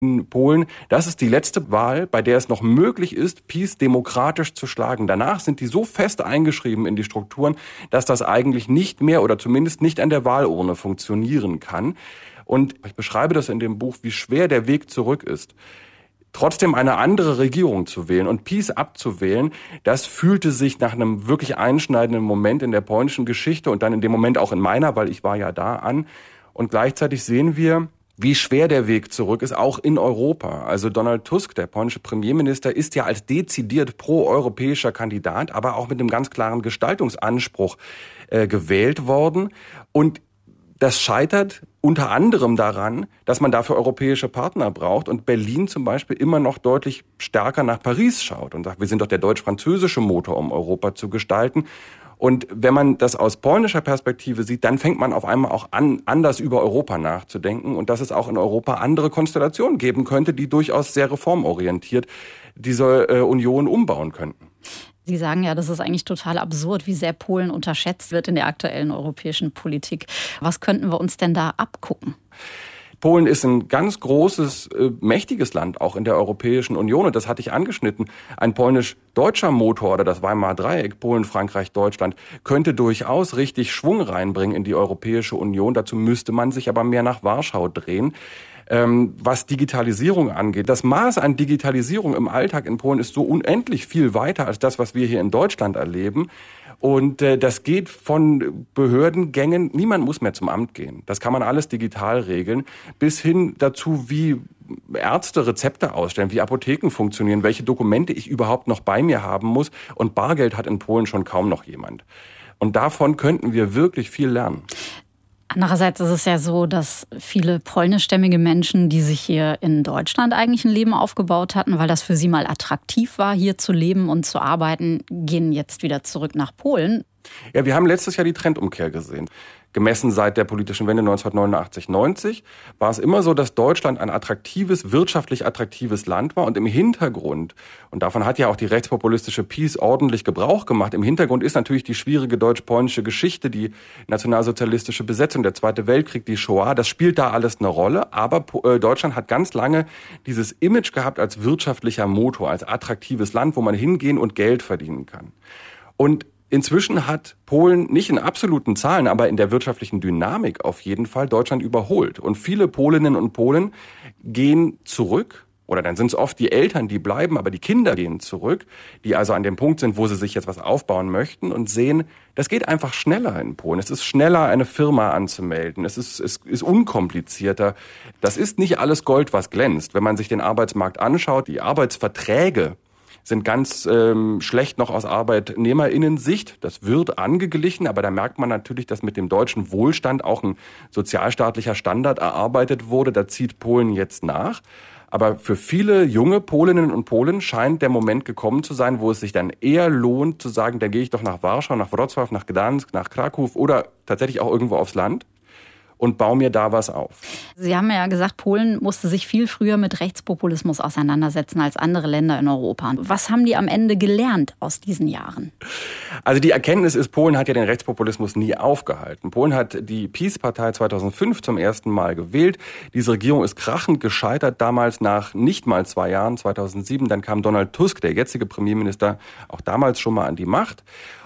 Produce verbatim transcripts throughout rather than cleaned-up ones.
in Polen, das ist die letzte Wahl, bei der es noch möglich ist, PiS demokratisch zu schlagen. Danach sind die so fest eingeschrieben in die Strukturen, dass das eigentlich nicht mehr oder zumindest nicht an der Wahlurne funktionieren kann. Und ich beschreibe das in dem Buch, wie schwer der Weg zurück ist. Trotzdem eine andere Regierung zu wählen und PiS abzuwählen, das fühlte sich nach einem wirklich einschneidenden Moment in der polnischen Geschichte und dann in dem Moment auch in meiner, weil ich war ja da, an. Und gleichzeitig sehen wir, wie schwer der Weg zurück ist, auch in Europa. Also Donald Tusk, der polnische Premierminister, ist ja als dezidiert proeuropäischer Kandidat, aber auch mit einem ganz klaren Gestaltungsanspruch äh, gewählt worden. Und das scheitert unter anderem daran, dass man dafür europäische Partner braucht und Berlin zum Beispiel immer noch deutlich stärker nach Paris schaut und sagt, wir sind doch der deutsch-französische Motor, um Europa zu gestalten. Und wenn man das aus polnischer Perspektive sieht, dann fängt man auf einmal auch an, anders über Europa nachzudenken und dass es auch in Europa andere Konstellationen geben könnte, die durchaus sehr reformorientiert diese äh, Union umbauen könnten. Sie sagen ja, das ist eigentlich total absurd, wie sehr Polen unterschätzt wird in der aktuellen europäischen Politik. Was könnten wir uns denn da abgucken? Polen ist ein ganz großes, äh, mächtiges Land, auch in der Europäischen Union. Und das hatte ich angeschnitten. Ein polnisch-deutscher Motor oder das Weimarer Dreieck, Polen, Frankreich, Deutschland, könnte durchaus richtig Schwung reinbringen in die Europäische Union. Dazu müsste man sich aber mehr nach Warschau drehen. Ähm, was Digitalisierung angeht. Das Maß an Digitalisierung im Alltag in Polen ist so unendlich viel weiter als das, was wir hier in Deutschland erleben. Und äh, das geht von Behördengängen, niemand muss mehr zum Amt gehen. Das kann man alles digital regeln, bis hin dazu, wie Ärzte Rezepte ausstellen, wie Apotheken funktionieren, welche Dokumente ich überhaupt noch bei mir haben muss. Und Bargeld hat in Polen schon kaum noch jemand. Und davon könnten wir wirklich viel lernen. Andererseits ist es ja so, dass viele polnischstämmige Menschen, die sich hier in Deutschland eigentlich ein Leben aufgebaut hatten, weil das für sie mal attraktiv war, hier zu leben und zu arbeiten, gehen jetzt wieder zurück nach Polen. Ja, wir haben letztes Jahr die Trendumkehr gesehen. Gemessen seit der politischen Wende neunzehnhundertneunundachtzig neunzig war es immer so, dass Deutschland ein attraktives, wirtschaftlich attraktives Land war. Und im Hintergrund, und davon hat ja auch die rechtspopulistische PiS ordentlich Gebrauch gemacht, im Hintergrund ist natürlich die schwierige deutsch-polnische Geschichte, die nationalsozialistische Besetzung, der Zweite Weltkrieg, die Shoah, das spielt da alles eine Rolle. Aber Deutschland hat ganz lange dieses Image gehabt als wirtschaftlicher Motor, als attraktives Land, wo man hingehen und Geld verdienen kann. Und inzwischen hat Polen nicht in absoluten Zahlen, aber in der wirtschaftlichen Dynamik auf jeden Fall Deutschland überholt. Und viele Polinnen und Polen gehen zurück, oder dann sind es oft die Eltern, die bleiben, aber die Kinder gehen zurück, die also an dem Punkt sind, wo sie sich jetzt was aufbauen möchten und sehen, das geht einfach schneller in Polen. Es ist schneller, eine Firma anzumelden. Es ist, es ist unkomplizierter. Das ist nicht alles Gold, was glänzt. Wenn man sich den Arbeitsmarkt anschaut, die Arbeitsverträge sind ganz ähm, schlecht noch aus ArbeitnehmerInnen-Sicht. Das wird angeglichen, aber da merkt man natürlich, dass mit dem deutschen Wohlstand auch ein sozialstaatlicher Standard erarbeitet wurde. Da zieht Polen jetzt nach. Aber für viele junge Polinnen und Polen scheint der Moment gekommen zu sein, wo es sich dann eher lohnt zu sagen, dann gehe ich doch nach Warschau, nach Wrocław, nach Gdansk, nach Kraków oder tatsächlich auch irgendwo aufs Land und baue mir da was auf. Sie haben ja gesagt, Polen musste sich viel früher mit Rechtspopulismus auseinandersetzen als andere Länder in Europa. Was haben die am Ende gelernt aus diesen Jahren? Also die Erkenntnis ist, Polen hat ja den Rechtspopulismus nie aufgehalten. Polen hat die PiS-Partei zweitausendfünf zum ersten Mal gewählt. Diese Regierung ist krachend gescheitert, damals nach nicht mal zwei Jahren, zweitausendsieben. Dann kam Donald Tusk, der jetzige Premierminister, auch damals schon mal an die Macht.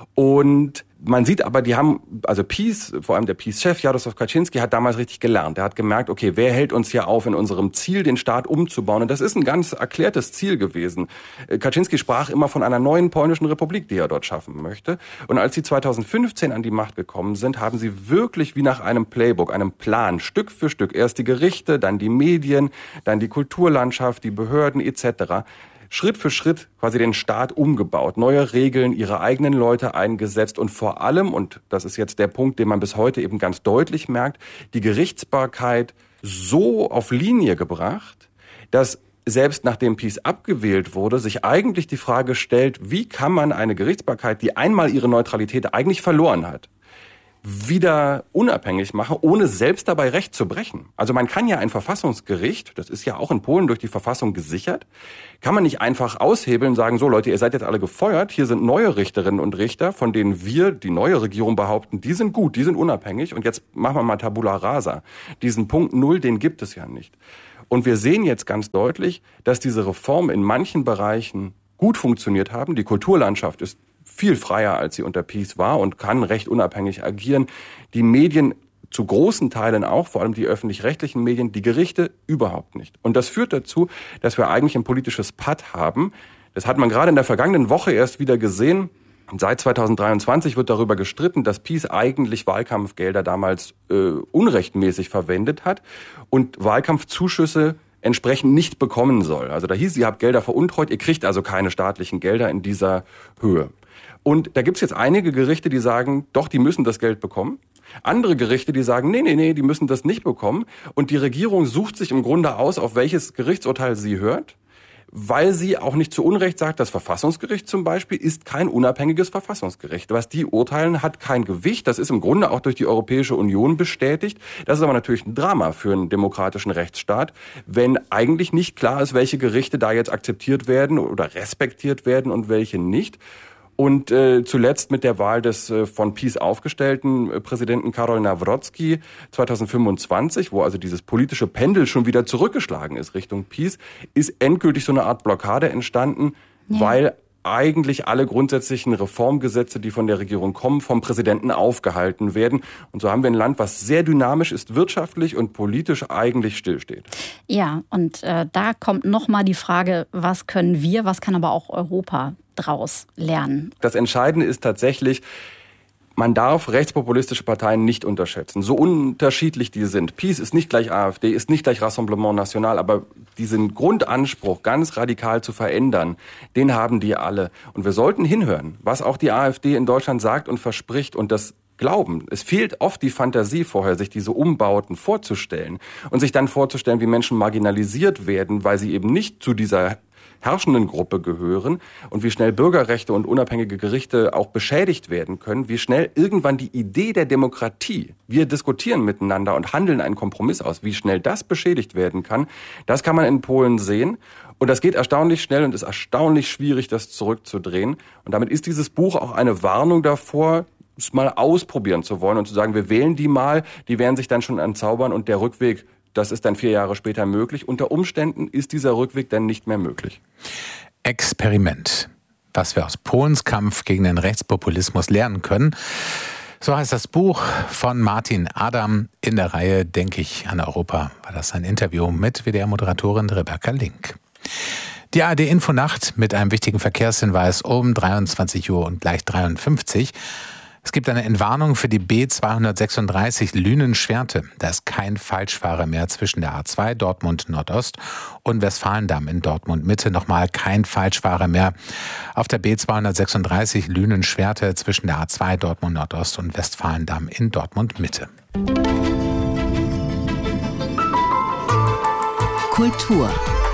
Und man sieht aber, die haben, also PiS, vor allem der PiS-Chef Jarosław Kaczyński hat damals richtig gelernt. Er hat gemerkt, okay, wer hält uns hier auf in unserem Ziel, den Staat umzubauen? Und das ist ein ganz erklärtes Ziel gewesen. Kaczyński sprach immer von einer neuen polnischen Republik, die er dort schaffen möchte. Und als sie zweitausendfünfzehn an die Macht gekommen sind, haben sie wirklich wie nach einem Playbook, einem Plan, Stück für Stück, erst die Gerichte, dann die Medien, dann die Kulturlandschaft, die Behörden et cetera, Schritt für Schritt quasi den Staat umgebaut, neue Regeln, ihre eigenen Leute eingesetzt und vor allem, und das ist jetzt der Punkt, den man bis heute eben ganz deutlich merkt, die Gerichtsbarkeit so auf Linie gebracht, dass selbst nachdem PiS abgewählt wurde, sich eigentlich die Frage stellt, wie kann man eine Gerichtsbarkeit, die einmal ihre Neutralität eigentlich verloren hat, wieder unabhängig machen, ohne selbst dabei Recht zu brechen. Also man kann ja ein Verfassungsgericht, das ist ja auch in Polen durch die Verfassung gesichert, kann man nicht einfach aushebeln und sagen, so Leute, ihr seid jetzt alle gefeuert, hier sind neue Richterinnen und Richter, von denen wir, die neue Regierung behaupten, die sind gut, die sind unabhängig und jetzt machen wir mal Tabula Rasa. Diesen Punkt Null, den gibt es ja nicht. Und wir sehen jetzt ganz deutlich, dass diese Reformen in manchen Bereichen gut funktioniert haben. Die Kulturlandschaft ist viel freier, als sie unter PiS war und kann recht unabhängig agieren. Die Medien zu großen Teilen auch, vor allem die öffentlich-rechtlichen Medien, die Gerichte überhaupt nicht. Und das führt dazu, dass wir eigentlich ein politisches Patt haben. Das hat man gerade in der vergangenen Woche erst wieder gesehen. Seit zweitausenddreiundzwanzig wird darüber gestritten, dass PiS eigentlich Wahlkampfgelder damals äh, unrechtmäßig verwendet hat und Wahlkampfzuschüsse entsprechend nicht bekommen soll. Also da hieß, ihr habt Gelder veruntreut, ihr kriegt also keine staatlichen Gelder in dieser Höhe. Und da gibt's jetzt einige Gerichte, die sagen, doch, die müssen das Geld bekommen. Andere Gerichte, die sagen, nee, nee, nee, die müssen das nicht bekommen. Und die Regierung sucht sich im Grunde aus, auf welches Gerichtsurteil sie hört, weil sie auch nicht zu Unrecht sagt, das Verfassungsgericht zum Beispiel ist kein unabhängiges Verfassungsgericht. Was die urteilen, hat kein Gewicht. Das ist im Grunde auch durch die Europäische Union bestätigt. Das ist aber natürlich ein Drama für einen demokratischen Rechtsstaat, wenn eigentlich nicht klar ist, welche Gerichte da jetzt akzeptiert werden oder respektiert werden und welche nicht. Und äh, zuletzt mit der Wahl des äh, von PiS aufgestellten äh, Präsidenten Karol Nawrocki zweitausendfünfundzwanzig, wo also dieses politische Pendel schon wieder zurückgeschlagen ist Richtung PiS, ist endgültig so eine Art Blockade entstanden, ja. weil eigentlich alle grundsätzlichen Reformgesetze, die von der Regierung kommen, vom Präsidenten aufgehalten werden. Und so haben wir ein Land, was sehr dynamisch ist, wirtschaftlich und politisch eigentlich stillsteht. Ja, und äh, da kommt nochmal die Frage, was können wir, was kann aber auch Europa draus lernen? Das Entscheidende ist tatsächlich, man darf rechtspopulistische Parteien nicht unterschätzen, so unterschiedlich die sind. PiS ist nicht gleich AfD, ist nicht gleich Rassemblement National, aber diesen Grundanspruch, ganz radikal zu verändern, den haben die alle. Und wir sollten hinhören, was auch die AfD in Deutschland sagt und verspricht und das glauben. Es fehlt oft die Fantasie vorher, sich diese Umbauten vorzustellen und sich dann vorzustellen, wie Menschen marginalisiert werden, weil sie eben nicht zu dieser herrschenden Gruppe gehören und wie schnell Bürgerrechte und unabhängige Gerichte auch beschädigt werden können, wie schnell irgendwann die Idee der Demokratie, wir diskutieren miteinander und handeln einen Kompromiss aus, wie schnell das beschädigt werden kann, das kann man in Polen sehen. Und das geht erstaunlich schnell und ist erstaunlich schwierig, das zurückzudrehen. Und damit ist dieses Buch auch eine Warnung davor, es mal ausprobieren zu wollen und zu sagen, wir wählen die mal, die werden sich dann schon entzaubern und der Rückweg, das ist dann vier Jahre später möglich. Unter Umständen ist dieser Rückweg dann nicht mehr möglich. Experiment. Was wir aus Polens Kampf gegen den Rechtspopulismus lernen können. So heißt das Buch von Martin Adam. In der Reihe Denke ich an Europa war das ein Interview mit W D R-Moderatorin Rebecca Link. Die A R D-Infonacht mit einem wichtigen Verkehrshinweis um dreiundzwanzig Uhr und gleich dreiundfünfzig. Es gibt eine Entwarnung für die B zweihundertsechsunddreißig Lünen-Schwerte. Da ist kein Falschfahrer mehr zwischen der A zwei Dortmund Nordost und Westfalendamm in Dortmund Mitte. Nochmal kein Falschfahrer mehr auf der B zweihundertsechsunddreißig Lünen-Schwerte zwischen der A zwei Dortmund Nordost und Westfalendamm in Dortmund Mitte. Kultur.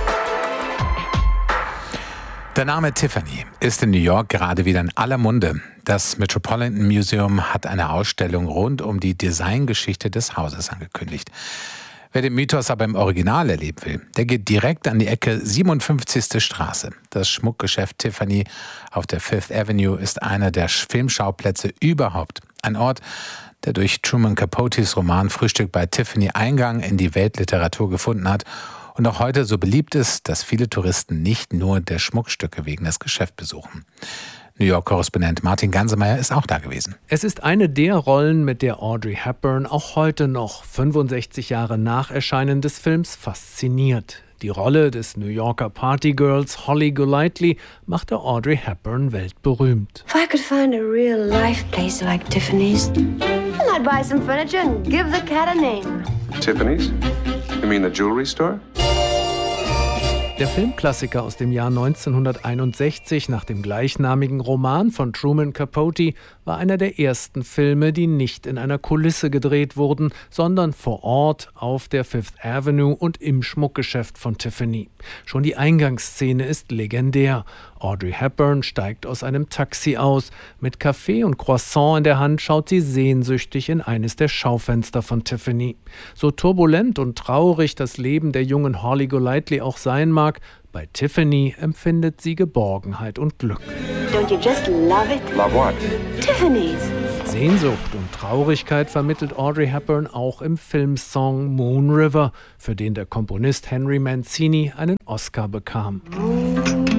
Der Name Tiffany ist in New York gerade wieder in aller Munde. Das Metropolitan Museum hat eine Ausstellung rund um die Designgeschichte des Hauses angekündigt. Wer den Mythos aber im Original erleben will, der geht direkt an die Ecke siebenundfünfzigste Straße. Das Schmuckgeschäft Tiffany auf der Fifth Avenue ist einer der Filmschauplätze überhaupt. Ein Ort, der durch Truman Capotes Roman Frühstück bei Tiffany Eingang in die Weltliteratur gefunden hat und auch heute so beliebt ist, dass viele Touristen nicht nur der Schmuckstücke wegen das Geschäft besuchen. New York-Korrespondent Martin Gansemeyer ist auch da gewesen. Es ist eine der Rollen, mit der Audrey Hepburn auch heute noch, fünfundsechzig Jahre nach Erscheinen des Films, fasziniert. Die Rolle des New Yorker Partygirls Holly Golightly machte Audrey Hepburn weltberühmt. If I could find a real-life place like Tiffany's, I'd buy some furniture and give the cat a name. Tiffany's? You mean the jewelry store? Der Filmklassiker aus dem Jahr neunzehnhunderteinundsechzig nach dem gleichnamigen Roman von Truman Capote war einer der ersten Filme, die nicht in einer Kulisse gedreht wurden, sondern vor Ort auf der Fifth Avenue und im Schmuckgeschäft von Tiffany. Schon die Eingangsszene ist legendär. Audrey Hepburn steigt aus einem Taxi aus. Mit Kaffee und Croissant in der Hand schaut sie sehnsüchtig in eines der Schaufenster von Tiffany. So turbulent und traurig das Leben der jungen Holly Golightly auch sein mag, bei Tiffany empfindet sie Geborgenheit und Glück. Don't you just love it? Love what? Tiffany's. Sehnsucht und Traurigkeit vermittelt Audrey Hepburn auch im Filmsong Moon River, für den der Komponist Henry Mancini einen Oscar bekam.